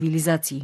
цивилизации.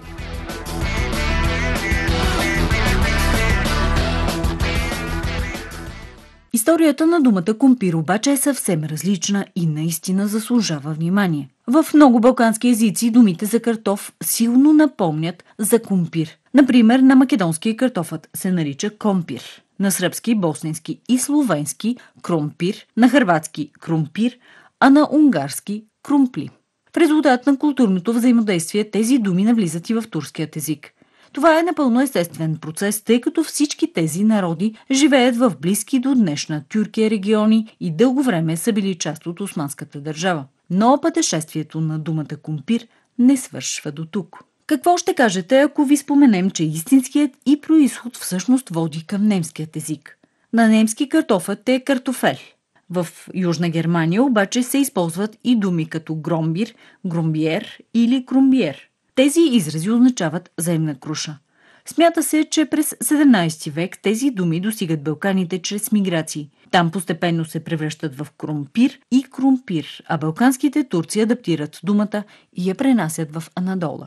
Историята на думата кумпир обаче е съвсем различна и наистина заслужава внимание. В много балкански езици думите за картоф силно напомнят за кумпир. Например, на македонски картофът се нарича компир, на сръбски, босненски и словенски кромпир, на хърватски крумпир, а на унгарски крумпли. В резултат на културното взаимодействие тези думи навлизат и в турският език. Това е напълно естествен процес, тъй като всички тези народи живеят в близки до днешна Тюркия региони и дълго време са били част от османската държава. Но пътешествието на думата кумпир не свършва до тук. Какво ще кажете, ако ви споменем, че истинският и произход всъщност води към немският език? На немски картофът е картофел. В Южна Германия обаче се използват и думи като громбир, грумбиер или крумбиер. Тези изрази означават земна круша. Смята се, че през 17 век тези думи достигат Балканите чрез миграции. Там постепенно се превръщат в крумпир и крумпир, а балканските турци адаптират думата и я пренасят в Анадола.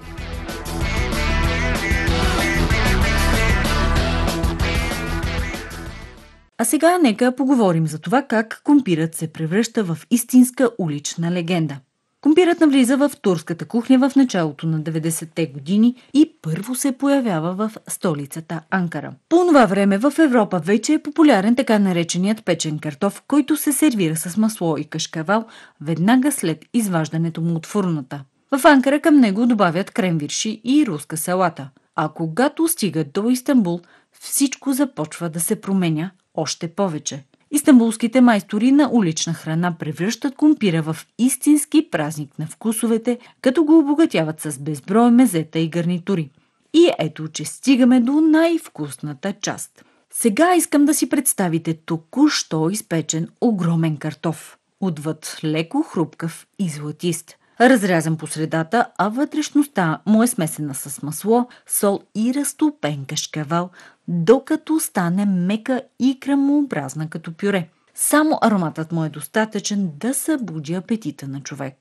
А сега нека поговорим за това как кумпирът се превръща в истинска улична легенда. Кумпирът навлиза в турската кухня в началото на 90-те години и първо се появява в столицата Анкара. По това време в Европа вече е популярен така нареченият печен картоф, който се сервира с масло и кашкавал веднага след изваждането му от фурната. В Анкара към него добавят кремвирши и руска салата. А когато стигат до Истанбул, всичко започва да се променя още повече. Истанбулските майстори на улична храна превръщат кумпира в истински празник на вкусовете, като го обогатяват с безброй мезета и гарнитури. И ето, че стигаме до най-вкусната част. Сега искам да си представите току-що изпечен огромен картоф. Отвъд леко хрупкав и златист. Разрязан по средата, а вътрешността му е смесена с масло, сол и разтопен кашкавал, докато стане мека и кремообразна като пюре. Само ароматът му е достатъчен да събуди апетита на човек.